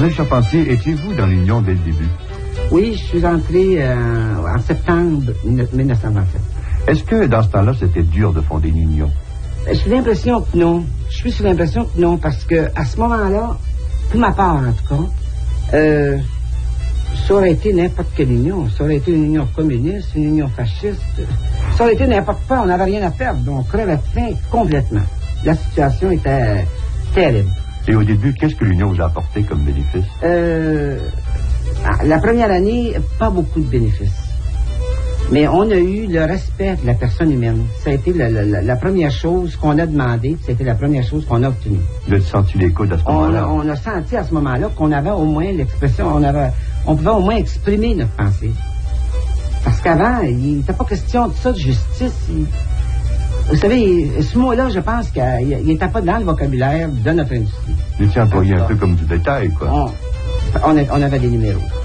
Mademoiselle Charpentier, étiez-vous dans l'Union dès le début? Oui, je suis entrée en septembre 1927. Est-ce que, dans ce temps-là, c'était dur de fonder une union? J'ai l'impression que non. Je suis sur l'impression que non, parce que à ce moment-là, pour ma part en tout cas, ça aurait été n'importe quelle union. Ça aurait été une union communiste, une union fasciste. Ça aurait été n'importe quoi, on n'avait rien à perdre. Donc, on crevait de faim complètement. La situation était terrible. Et au début, qu'est-ce que l'union vous a apporté comme bénéfice? La première année, pas beaucoup de bénéfices. Mais on a eu le respect de la personne humaine. Ça a été la première chose qu'on a demandé, c'était la première chose qu'on a obtenue. Vous avez senti l'écoute à ce moment-là? On a senti à ce moment-là qu'on avait au moins l'expression, on pouvait au moins exprimer notre pensée. Parce qu'avant, il n'était pas question de ça, de justice. Vous savez, ce mot-là, je pense qu'il n'était pas dans le vocabulaire de notre industrie. Vous étiez employé un peu comme du bétail, quoi. On avait des numéros.